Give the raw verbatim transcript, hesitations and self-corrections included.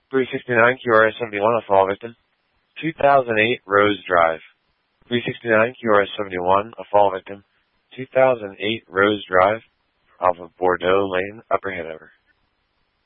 three sixty-nine Q R S seventy-one, a fall victim. two thousand eight Rose Drive. three sixty-nine Q R S seventy-one, a fall victim. two thousand eight Rose Drive, off of Bordeaux Lane, Upper Hanover.